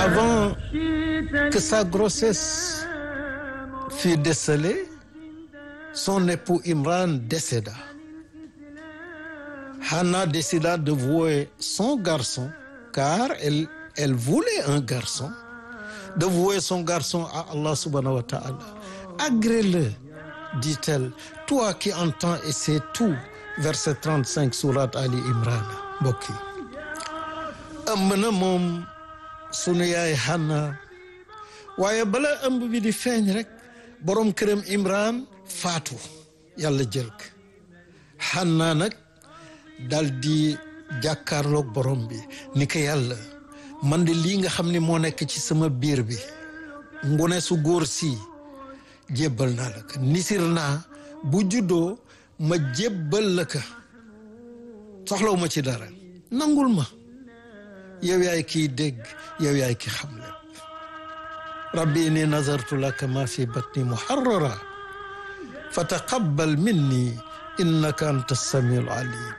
Avant que sa grossesse fût décelée, son époux Imran décéda. Hannah décida de vouer son garçon, car elle voulait un garçon, de vouer son garçon à Allah subhanahu wa ta'ala. Agrée-le, dit-elle, toi qui entends et sais tout. Verset 35 surat Ali Imran. Mbokk yi ëmb na moom sunu yaay Hannah, waaye bala ëmb bi di feeñ rek borom këram Imran faatu, yàlla jël ko. Hannah nag dal di jàkkaarloog borom bi ni ko yàlla, man de lii nga xam ne moo nekk ci sama biir bi, ngone su góor si jébbal naa la ko, nisir naa bu juddoo ma jébbal la ko, soxlaw ma ci dara, nangul ma, yow yaay kiy dégg, yow yaay ki xam lépp. rabbi inni nazartu laka ma fi batni muharrara fa taqabbal minni innaka anta samiul alim.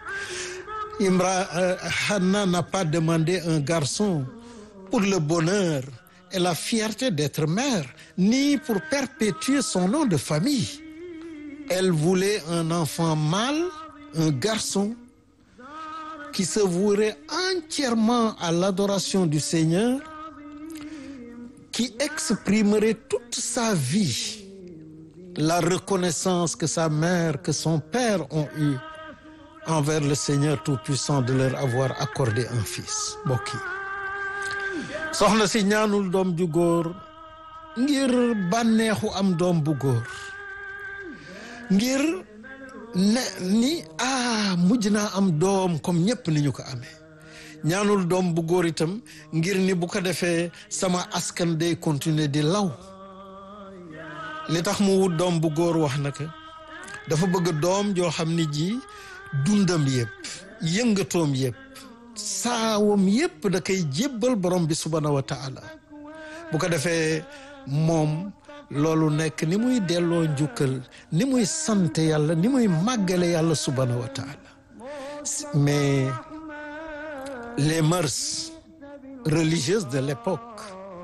Hannah n'a pas demandé un garçon pour le bonheur et la fierté d'être mère, ni pour perpétuer son nom de famille. Elle voulait un enfant mâle, un garçon qui se vouerait entièrement à l'adoration du Seigneur, qui exprimerait toute sa vie la reconnaissance que sa mère, que son père ont eue envers le Seigneur Tout-Puissant de leur avoir accordé un fils. Mbokk yi soxna si ñaanul doom ju góor ngir bànneexu am doom bu góor, ngir ne ni mujj naa am doom comme ñépp ni ñu ko amee. ñaanul doom bu góor itam ngir ni bu ko defee sama askan day continuer di law. li tax mu wut doom bu góor wax na ko, dafa bëgg doom joo xam ni ji dundam yépp, yëngatoom yépp, saawam yépp da koy jébbal borom bi subhanahu wa ta'ala. bu ko defee moom loolu nekk ni muy delloo njukkal, ni muy sant yàlla, ni muy màggale yàlla subhanahu wa ta'ala. Mais les mœurs religieuses de l'époque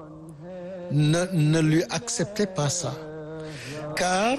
ne lui acceptaient pas ça, car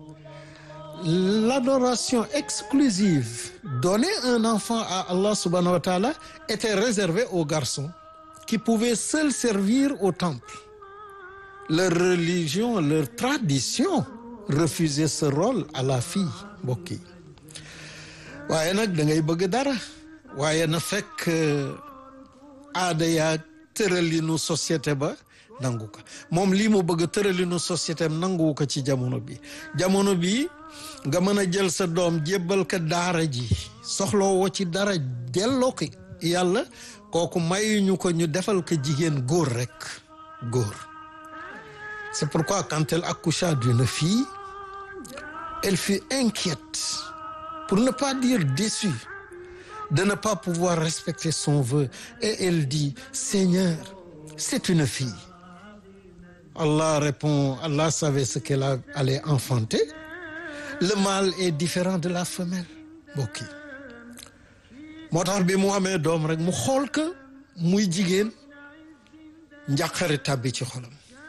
l'adoration exclusive donnée un enfant à Allah subhanahu wa ta'ala était réservée aux garçons qui pouvaient seuls servir au temple. Leur religion, leur tradition refusait ce rôle à la fille. Mbokk yi waaye nag da ngay bëgg dara, waaye na fekk aada yaa tëralinu société ba nangu ko. moom lii mu bëgg tëralinu société am nangu ko ci jamono bi. jamono bi nga mën a jël sa doom jébbal ko daara ji, soxloo woo ci dara, delloo ko yàlla, kooku mayuñu ko ñu defal ko jigéen góor rek, góor. C'est pourquoi quand elle accoucha d'une fille, elle fut inquiète, pour ne pas dire déçue, de ne pas pouvoir respecter son vœu. Et elle dit, Seigneur, c'est une fille. Allah répond, Allah savait ce qu'elle allait enfanter. Le mâle est différent de la femelle. Mbokk yi moo tax bi mu amee doom rek mu xool ko muy jigéen, njàqare tàbbi ci xolam.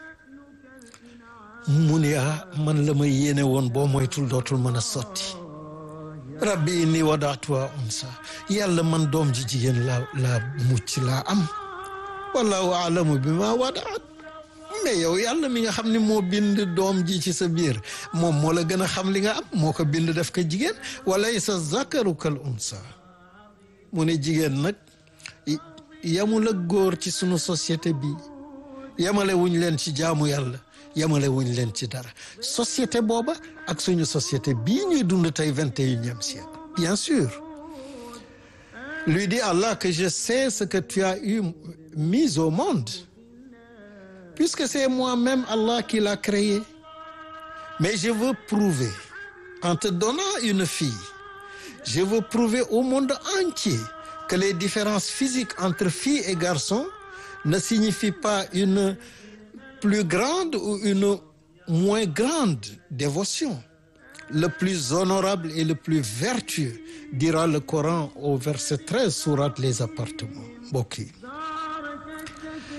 mu ne man la ma yéene woon boo moytul dootul mën a sotti. rabbi inni wadaatuha unsa, yàlla man doom ji jigéen laa mucc laa am. wallahu alamu bi ma wadaat. mais yow yàlla mi nga xam ne moo bind doom ji ci sa biir, moom moo la gën a xam li nga am, moo ko bind def ko jigéen. walaysa zakaru kal unsa. mu ne jigéen nag yamul ak góor ci sunu société bi, yamale wuñ leen ci jaamu yàlla, yamale wuñ leen ci dara. société booba ak suñu société bii ñuy dund tey 21e siècle. bien sûr, lui dit Allah que je sais ce que tu as eu mis au monde, puisque c'est moi-même Allah qui l'a créé. Mais je veux prouver, en te donnant une fille, je veux prouver au monde entier que les différences physiques entre filles et garçons ne signifient pas une plus grande ou une moins grande dévotion. Le plus honorable et le plus vertueux, dira le Coran au verset 13 sourate Les Appartements. Mbokk yi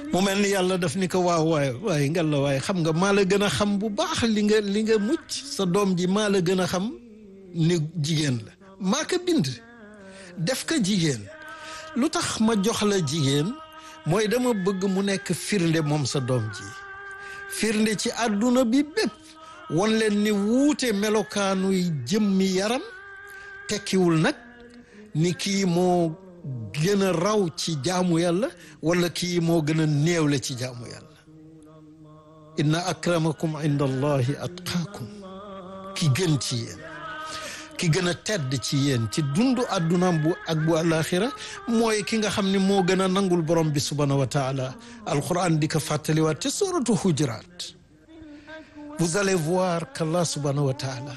mu mel ni yàlla daf ni ko waaw waaye ngal la waaye xam nga maa la gën a xam bu baax li nga mucc sa doom ji maa la gën a xam ni jigéen la maa ko bind def ko jigéen lu tax ma jox la jigéen mooy dama bëgg mu nekk firnde moom sa doom ji firnde ci àdduna bi bépp won leen ni wuute melokaanuy jëmmi yaram tekkiwul nag ni kii moo gën a raw ci jaamu yàlla wala kii moo gën a néewle ci jaamu yàlla inna akramakum inda allahi atqaakum ki gën ci yéen ki gën a tedd ci yéen ci dundu àddunaam bu ak bu àlaxira mooy ki nga xam ne moo gën a nangul borom bi subhanahu wa taala alquran di ko fàttaliwaat te suratu Hujurat vous allez voir qu'Allah subhanahu wa taala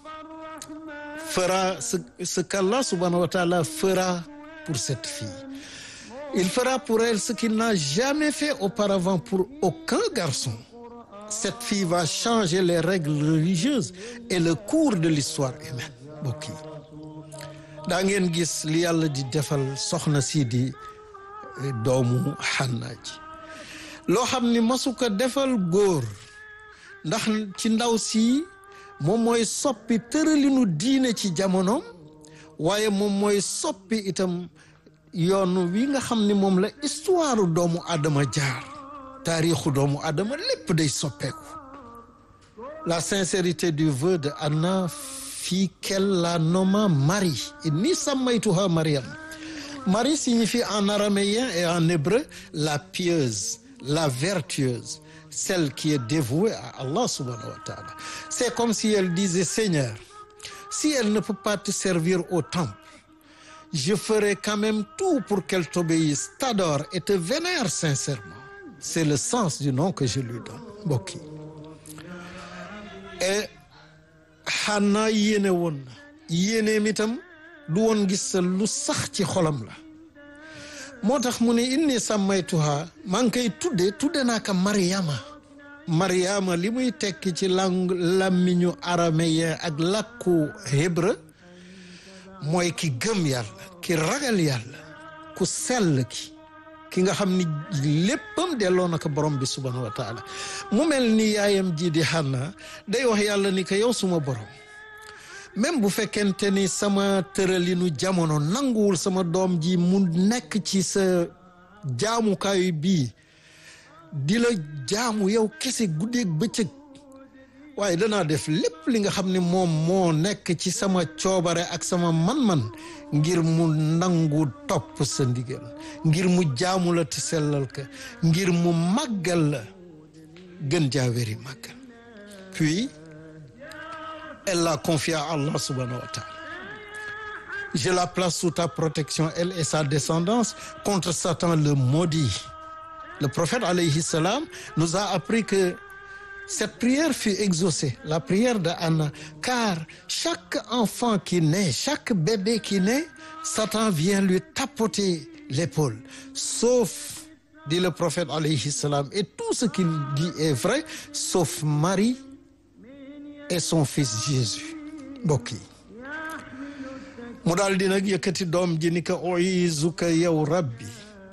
fera ce qu'Allah subhanahu wa taala fera pour cette fille. Il fera pour elle ce qu'il n'a jamais fait auparavant pour aucun garçon. Cette fille va changer les règles religieuses et le cours de l'histoire humaine. Mbokk yi daa ngeen gis li yàlla di defal soxna si di doomu Xanna ji loo xam ni masu ko defal góor ndax ci ndaw si moom mooy soppi tëralinu diine ci jamonoom waaye moom mooy soppi itam yoon wi nga xam ni moom la histoire doomu Adama jaar taarixu doomu Adama lépp day soppeeku la sincérité du vœu de Anna fit qu'elle la nomma Marie inni sammaytuha Mariam. Marie signifie en araméen et en hébreu la pieuse, la vertueuse, celle qui est dévouée à Allah subhanahu wa ta'ala. C'est comme si elle disait Seigneur, si elle ne peut pas te servir au temple, je ferai quand même tout pour qu'elle t'obéisse, t'adore et te vénère sincèrement. C'est le sens du nom que je lui donne. Mbokk yi et Xanna yéene woon na yéeneem itam du woon gis lu sax ci xolam la moo tax mu ne inni sammaytuha maa ngi koy tudde naa ko Mariama li muy tekki ci làmmiñu araméen ak làkku hébreu mooy ki gëm yàlla ki ragal yàlla ku sell ki nga xam ni léppam delloo na ko borom bi subhanahu wa taala mu mel ni yaayam ji di Xanna day wax yàlla ni ko yow suma borom même bu fekkente ni sama tëralinu jamono nanguwul sama doom ji mu nekk ci sa jaamukaayu bii di la jaamu yow kese guddeeg bëccëg waaye danaa def lépp li nga xam ne moom moo nekk ci sama coobare ak sama man-man ngir mu nangu topp sa ndigal ngir mu jaamu la te sellal ka ngir mu màggal la gën jaawéri màggal puis elle l'a confié à Allah subhanahu wa ta'ala. Je la place sous ta protection, elle et sa descendance, contre Satan le maudit. Le prophète alayhi salam nous a appris que cette prière fut exaucée, la prière de Anna, car chaque enfant qui naît, chaque bébé qui naît, Satan vient lui tapoter l'épaule, sauf, dit le prophète alayhi salam, et tout ce qu'il dit est vrai, sauf Marie et son fils Jésus. Mbokk yi mu daal di nag yëkkati doom ji ni ko uizuka yow rabbi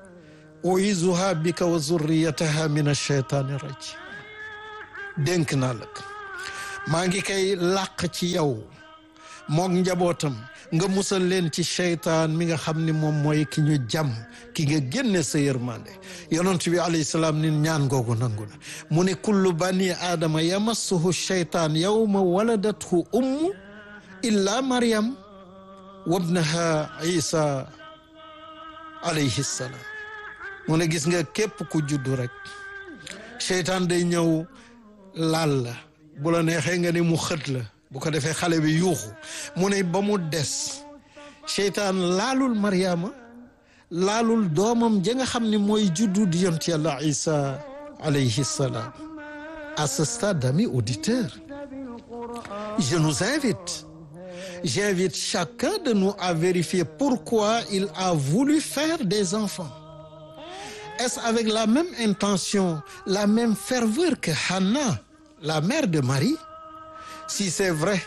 uizuha bika wa zurriyataha min ash-shaytani rajim dénk naa la ko maa ngi koy làq ci yow moog njabootam nga musal leen ci seytaan mi nga xam ni moom mooy ki ñu jàmm ki nga génne sa yërmande yonent bi alayhi salaam ni ñaan googu nangu na mu ne kullu bani aadama yamassuhu seytaan yawma waladathu ummu illa Maryam wabnaha Isa alayhi salaam mu ne gis nga képp ku juddu rek seytaan day ñëw laal la bu la neexee nga ni mu xët la bu ko defee xale bi yuuxu mu ne ba mu des seytaan laalul Mariama laalul doomam ja nga xam ne mooy juddu di yont yàlla Isa alayhi salam. À ce stade, amis auditeurs, je nous invite, j'invite chacun de nous à vérifier pourquoi il a voulu faire des enfants. Est-ce avec la même intention, la même ferveur que Hannah, la mère de Marie? Si c'est vrai,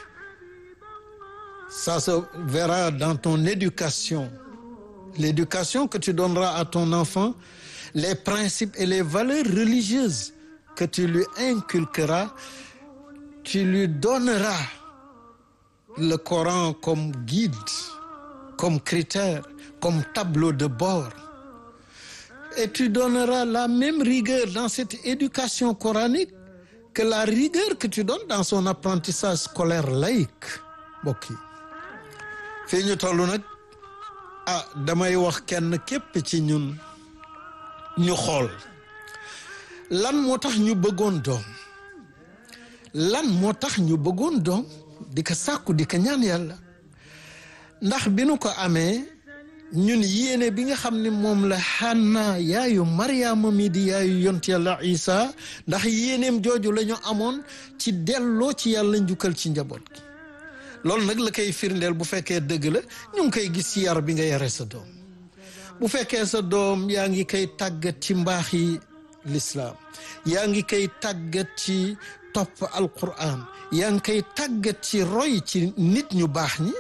ça se verra dans ton éducation. L'éducation que tu donneras à ton enfant, les principes et les valeurs religieuses que tu lui inculqueras, tu lui donneras le Coran comme guide, comme critère, comme tableau de bord. Et tu donneras la même rigueur dans cette éducation coranique que la rigueur que tu donnes dans son apprentissage scolaire laïque. Mbokk yi fii ñu toll nag damay wax kenn képp ci ñun ñu xool lan moo tax ñu bëggoon doom lan moo tax ñu bëggoon doom di ko sàkku di ko ñaan yàlla ndax bi nu ko amee ñun yéene bi nga xam ne moom la Hanna yaayu Mariama mi di yaayu yont yàlla Isa ndax yéeneem jooju la ñu amoon ci delloo ci yàlla njukkal ci njaboot gi loolu nag la koy firndeel bu fekkee dëgg la ñu ngi koy gis ci yar bi nga yare sa doom bu fekkee sa doom yaa ngi koy tàggat ci mbaaxi lislaam yaa ngi koy tàggat ci topp alquran yaa ngi koy tàggat ci roy ci nit ñu baax ñi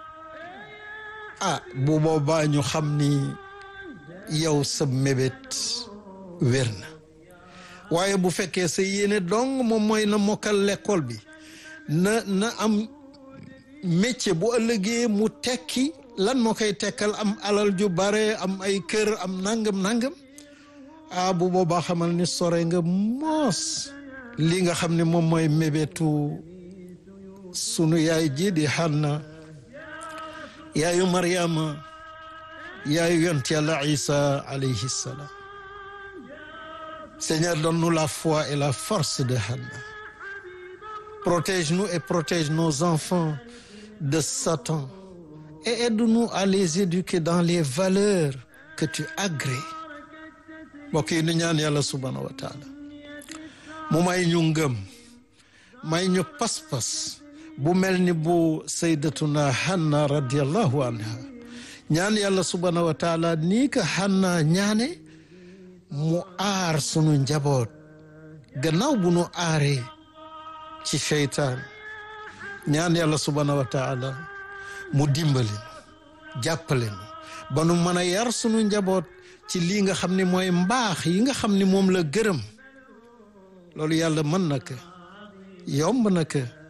bu boobaa ñu xam ni yow sa mébét wér na waaye bu fekkee sa yéene dong moom mooy na mokkal l'école bi na am métier bu ëllëgee mu tekki lan moo koy tekkal am alal ju bare am ay kër am nangam bu boobaa xamal ni sore nga moos li nga xam ne moom mooy mébétu sunu yaay ji di Hanna yaayu Mariama yaayu yont yàlla Isa alayhi salam. Seigneur, donne-nous la foi et la force de Hanna. Protège-nous et protège nos enfants de Satan et aide-nous à les éduquer dans les valeurs que tu agrées. Mbokk yi ñu ñaan yàlla subhanahu wa taala mu may ñu ngëm may ñu pas-pas bu mel ni bu sayyidatuna Hanna radiyallahu anha ñaan yàlla subhanahu wa taala nii ka Hanna ñaane mu aar sunu njaboot gannaaw bu nu aaree ci seytaan ñaan yàlla subhanahu wa taala mu dimbali jàppale nu ba nu mën a yar sunu njaboot ci lii nga xam ne mooy mbaax yi nga xam ne moom la gërëm loolu yàlla mën na ko yomb na ko